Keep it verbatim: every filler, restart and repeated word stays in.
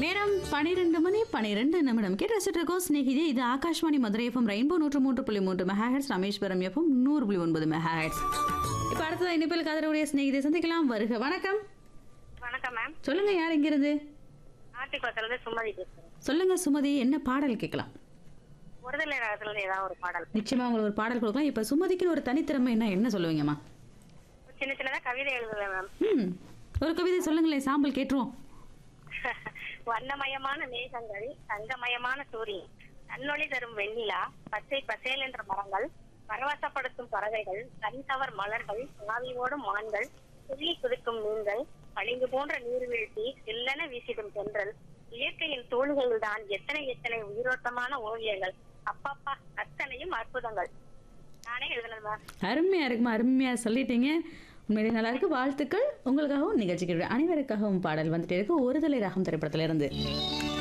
நேரம் பனிரெண்டு மணி பனிரெண்டு நிமிடம் கேட்டு ரசிட்டு இருக்கோம் ஸ்நேகிதே. இது ஆகாஷ்வாணி மதுரை எஃப்எம் ரெயின்போ நூற்று மூன்று புள்ளி மூன்று மெகாஹெட்ஸ், ராமேஸ்வரம் எஃப்எம் நூறு புள்ளி ஒன்பது மெகாஹெட்ஸ். இப்போ அடுத்தது இனிப்பில் கதருடைய ஸ்நேகிதை சந்திக்கலாம். வருக. வணக்கம். வணக்கம் மேம். சொல்லுங்க, யார் இங்கிருந்து? ஆட்டிக்குளத்துல சுமதி பேசுறேன். சொல்லுங்க சுமதி, என்ன பாடல் கேட்கலாம்? ஒருதலை ராகத்துல ஏதாவது ஒரு பாடல். நிச்சயமா உங்களுக்கு ஒரு பாடல் கொடுக்கலாம். இப்போ சுமதிக்குன்னு ஒரு தனித்திறமை என்ன என்ன சொல்லுவீங்கம்மா? சின்ன சின்னதா கவிதை எழுதுவேன் மேம். ம், ஒரு கவிதை சொல்லுங்களேன், சாம்பிள் கேட்டுருவோம். வண்ணமயமான மேகங்கள், தங்கமயமான சூரியன், தன்னொளி தரும் வெண்ணிலா, பச்சை பசேல் என்ற மரங்கள், பரவசப்படுத்தும் பறவைகள், கண்கவர் மலர்கள், ஆவியோடும் மான்கள், துள்ளி குதிக்கும் மீன்கள், பளிங்கு போன்ற நீர்வீழ்ச்சி, சில்லென வீசிடும் தென்றல், இயற்கையின் தூள்கள் தான் எத்தனை எத்தனை உயிரோட்டமான ஓவியங்கள், அப்பப்பா அத்தனையும் அற்புதங்கள். நானே எழுதுனது மேம். அருமையா இருக்குமா, அருமையா சொல்லிட்டீங்க. உண்மையிலே நல்லா இருக்கு. வாழ்த்துக்கள். உங்களுக்காகவும் நிகழ்ச்சிக்கு அனைவருக்காகவும் பாடல் வந்துட்டே இருக்கு. ஒருதலை ராகம் திரைப்படத்திலிருந்து.